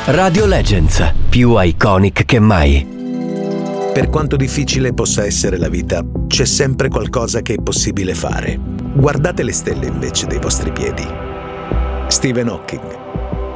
Radio Legends, più iconic che mai. Per quanto difficile possa essere la vita, c'è sempre qualcosa che è possibile fare. Guardate le stelle invece dei vostri piedi. Stephen Hawking.